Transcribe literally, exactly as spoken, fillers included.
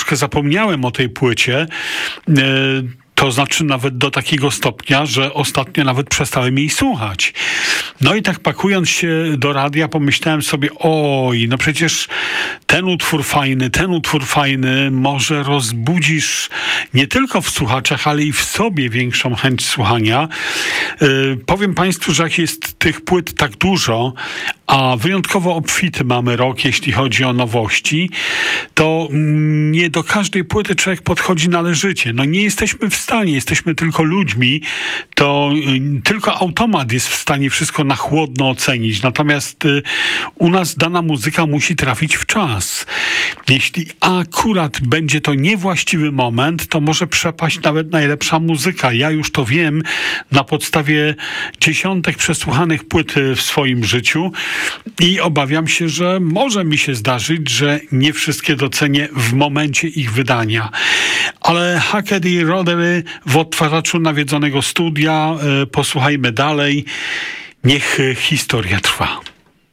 troszkę zapomniałem o tej płycie. To znaczy nawet do takiego stopnia, że ostatnio nawet przestałem jej słuchać. No i tak pakując się do radia, pomyślałem sobie, oj, no przecież ten utwór fajny, ten utwór fajny, może rozbudzisz nie tylko w słuchaczach, ale i w sobie większą chęć słuchania. Yy, powiem Państwu, że jak jest tych płyt tak dużo, a wyjątkowo obfity mamy rok, jeśli chodzi o nowości, to nie do każdej płyty człowiek podchodzi należycie. No nie jesteśmy w stanie, jesteśmy tylko ludźmi, to tylko automat jest w stanie wszystko na chłodno ocenić. Natomiast y, u nas dana muzyka musi trafić w czas. Jeśli akurat będzie to niewłaściwy moment, to może przepaść nawet najlepsza muzyka. Ja już to wiem na podstawie dziesiątek przesłuchanych płyt w swoim życiu i obawiam się, że może mi się zdarzyć, że nie wszystkie docenię w momencie ich wydania. Ale Hackett i Rothery w odtwarzaczu nawiedzonego studia. Posłuchajmy dalej. Niech historia trwa.